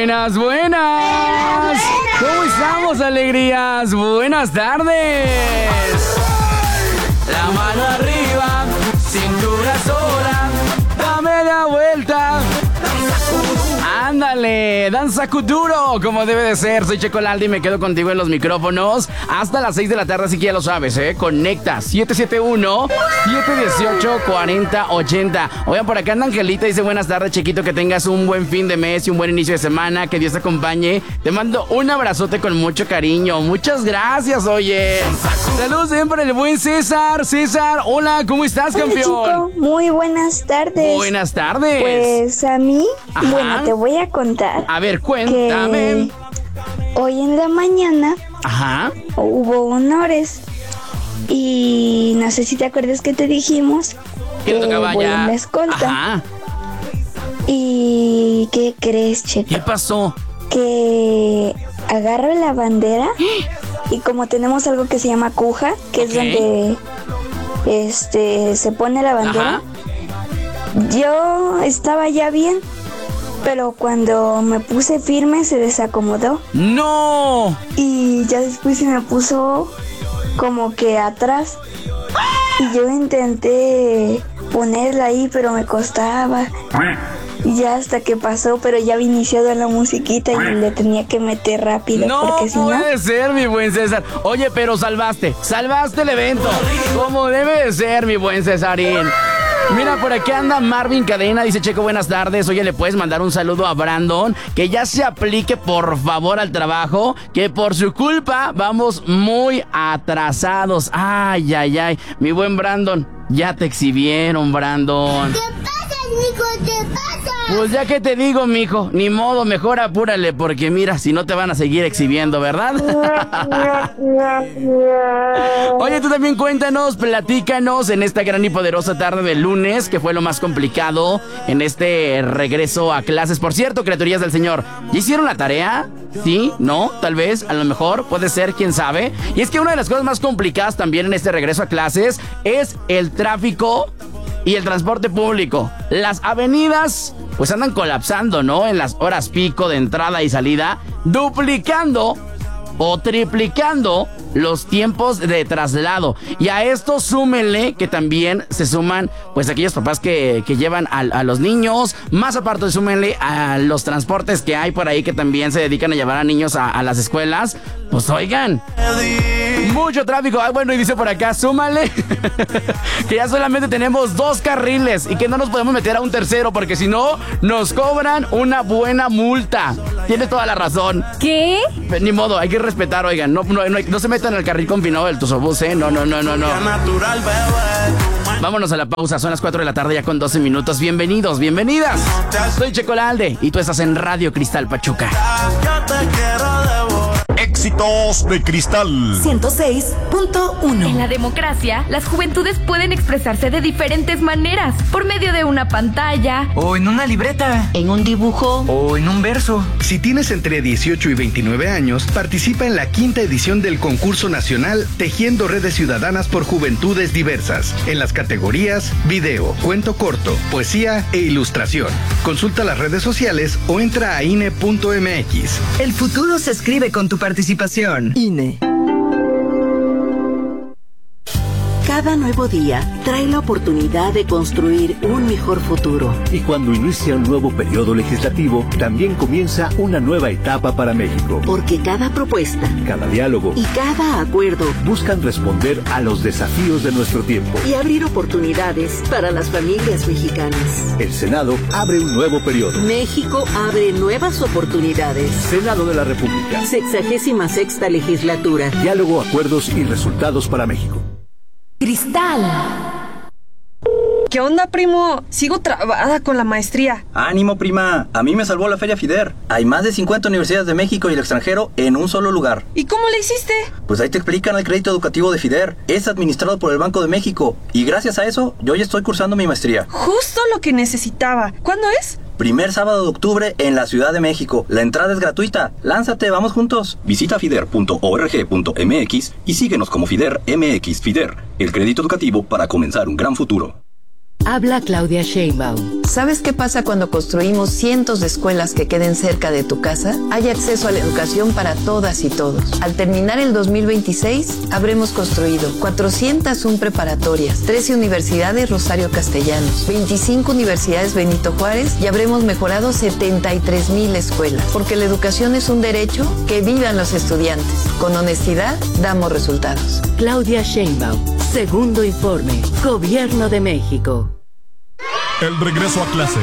Buenas, buenas. ¿Cómo estamos, alegrías? Buenas tardes. La mano arriba, cintura sola, dame la vuelta. Ándale, danza Kuduro, como debe de ser. Soy Checolalde y me quedo contigo en los micrófonos hasta las 6 de la tarde, así que ya lo sabes, Conecta 771-718-4080. Oigan, por acá anda Angelita, dice buenas tardes, Chequito, que tengas un buen fin de mes y un buen inicio de semana, que Dios te acompañe. Te mando un abrazote con mucho cariño. Muchas gracias, oye. Saludos siempre el buen César. César, hola, ¿cómo estás, campeón? Chico, muy buenas tardes. Buenas tardes. Pues a mí, Ajá. Bueno, te voy a contar. A ver, cuéntame. Hoy en la mañana Ajá. hubo honores y no sé si te acuerdas que te dijimos ¿Qué le tocaba voy ya? en la escolta. Ajá. ¿Y qué crees, Checo? ¿Qué pasó? Que agarro la bandera y como tenemos algo que se llama cuja, que Ok. es donde se pone la bandera. Ajá. Yo estaba ya bien, pero cuando me puse firme se desacomodó ¡No! y ya después se me puso como que atrás y yo intenté ponerla ahí, pero me costaba. Y ya hasta que pasó, pero ya había iniciado la musiquita y le tenía que meter rápido, No porque si no... puede ser, mi buen César. Oye, pero salvaste el evento. Como debe de ser, mi buen Cesarín. Mira, por aquí anda Marvin Cadena, dice Checo, buenas tardes. Oye, ¿le puedes mandar un saludo a Brandon? Que ya se aplique, por favor, al trabajo, que por su culpa vamos muy atrasados. Ay, ay, ay. Mi buen Brandon, ya te exhibieron, Brandon. ¿Qué pasa, Nico? ¿Qué pasa? Pues ya que te digo, mijo, ni modo, mejor apúrale, porque mira, si no te van a seguir exhibiendo, ¿verdad? Oye, tú también cuéntanos, platícanos en esta gran y poderosa tarde del lunes, que fue lo más complicado en este regreso a clases. Por cierto, criaturillas del Señor, ¿ya hicieron la tarea? ¿Sí? ¿No? Tal vez, a lo mejor, puede ser, quién sabe. Y es que una de las cosas más complicadas también en este regreso a clases es el tráfico y el transporte público. Las avenidas pues andan colapsando, ¿no? En las horas pico de entrada y salida, duplicando o triplicando los tiempos de traslado. Y a esto súmenle que también se suman pues aquellos papás que llevan a los niños. Más aparte, súmenle a los transportes que hay por ahí que también se dedican a llevar a niños a las escuelas. Pues oigan, mucho tráfico. Ay, bueno, y dice por acá, súmale que ya solamente tenemos 2 carriles y que no nos podemos meter a un tercero porque si no nos cobran una buena multa. Tiene toda la razón. ¿Qué? Ni modo, hay que respetar, oigan. No se metan al carril confinado del Tusobús, No. Vámonos a la pausa, son las 4 de la tarde ya con 12 minutos. Bienvenidos, bienvenidas. Soy Checolalde y tú estás en Radio Cristal Pachuca. Éxitos de Cristal 106.1. En la democracia, las juventudes pueden expresarse de diferentes maneras, por medio de una pantalla, o en una libreta, En un dibujo. o en un verso. Si tienes entre 18 y 29 años, participa en la 5ª edición del concurso nacional Tejiendo Redes Ciudadanas por Juventudes Diversas, en las categorías video, cuento corto, poesía e ilustración. Consulta las redes sociales o entra a INE.mx. El futuro se escribe con tu participación. INE. Cada nuevo día trae la oportunidad de construir un mejor futuro. Y cuando inicia un nuevo periodo legislativo, también comienza una nueva etapa para México. Porque cada propuesta Cada diálogo y cada acuerdo buscan responder a los desafíos de nuestro tiempo. y abrir oportunidades para las familias mexicanas. El Senado abre un nuevo periodo. México abre nuevas oportunidades. Senado de la República. 66ª legislatura. Diálogo, acuerdos y resultados para México. Cristal. ¿Qué onda, primo? Sigo trabada con la maestría. Ánimo, prima. A mí me salvó la Feria FIDER. Hay más de 50 universidades de México y el extranjero en un solo lugar. ¿Y cómo le hiciste? Pues ahí te explican el crédito educativo de FIDER. Es administrado por el Banco de México. Y gracias a eso, yo ya estoy cursando mi maestría. Justo lo que necesitaba. ¿Cuándo es? Primer sábado de octubre en la Ciudad de México. La entrada es gratuita. Lánzate, vamos juntos. Visita fider.org.mx y síguenos como FIDER MX. FIDER, el crédito educativo para comenzar un gran futuro. Habla Claudia Sheinbaum. ¿Sabes qué pasa cuando construimos cientos de escuelas que queden cerca de tu casa? Hay acceso a la educación para todas y todos. Al terminar el 2026, habremos construido 401 preparatorias, 13 universidades Rosario Castellanos, 25 universidades Benito Juárez y habremos mejorado 73,000 escuelas. Porque la educación es un derecho, que vivan los estudiantes. Con honestidad, damos resultados. Claudia Sheinbaum, segundo informe, Gobierno de México. El regreso a clases.